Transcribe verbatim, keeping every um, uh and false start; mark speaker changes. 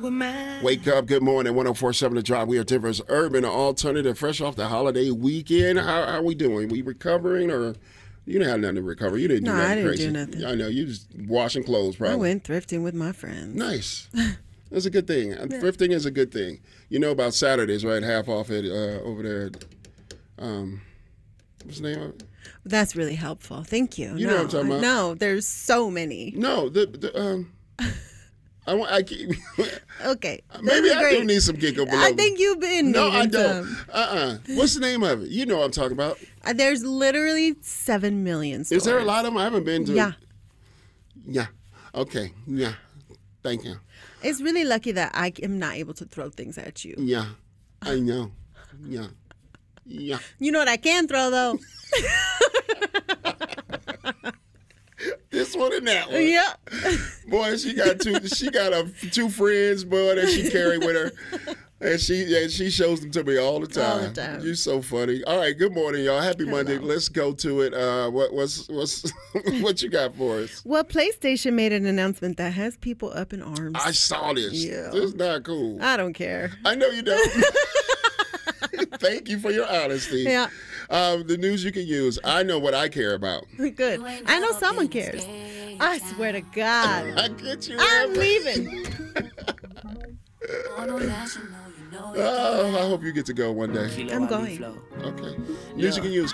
Speaker 1: were mine.
Speaker 2: Wake up, good morning, one oh four point seven The Drive. We are Denver's urban alternative, fresh off the holiday weekend. How, how are we doing? We recovering or you didn't have nothing to recover? You didn't
Speaker 3: no,
Speaker 2: do nothing
Speaker 3: I didn't
Speaker 2: crazy.
Speaker 3: do nothing.
Speaker 2: I know, you just washing clothes probably.
Speaker 3: I went thrifting with my friends.
Speaker 2: Nice. That's a good thing. Yeah. Thrifting is a good thing. You know about Saturdays, right? Half off at uh, over there. Um, what's the name of it?
Speaker 3: That's really helpful. Thank you.
Speaker 2: You
Speaker 3: no,
Speaker 2: know what I'm talking about?
Speaker 3: No, there's so many.
Speaker 2: No, the, the um, I want. I keep.
Speaker 3: Okay.
Speaker 2: Maybe I
Speaker 3: great.
Speaker 2: do need some ginkgo biloba.
Speaker 3: I think you've been.
Speaker 2: No, I don't.
Speaker 3: Some.
Speaker 2: Uh-uh. What's the name of it? You know what I'm talking about.
Speaker 3: Uh, there's literally seven million stores.
Speaker 2: Is there a lot of them? I haven't been to.
Speaker 3: Yeah.
Speaker 2: Yeah. Okay. Yeah. Thank you.
Speaker 3: It's really lucky that I am not able to throw things at you.
Speaker 2: Yeah. I know. Yeah. Yeah.
Speaker 3: You know what I can throw, though?
Speaker 2: This one and that one.
Speaker 3: Yeah.
Speaker 2: Boy, she got two. She got a, two friends, boy, that she carried with her, and she and she shows them to me all the time.
Speaker 3: All the time.
Speaker 2: You're so funny. All right, good morning, y'all. Happy
Speaker 3: Hello.
Speaker 2: Monday. Let's go to it. Uh, what what's what's what you got for us?
Speaker 3: Well, PlayStation made an announcement that has people up in arms.
Speaker 2: I saw this.
Speaker 3: Yeah.
Speaker 2: This is not cool.
Speaker 3: I don't care.
Speaker 2: I know you don't. Thank you for your honesty.
Speaker 3: Yeah.
Speaker 2: Um, the news you can use. I know what I care about.
Speaker 3: Good. I know someone cares. I swear to God.
Speaker 2: I get you.
Speaker 3: I'm
Speaker 2: Amber.
Speaker 3: leaving.
Speaker 2: Oh, I hope you get to go one day.
Speaker 3: I'm going.
Speaker 2: Okay. News you can use.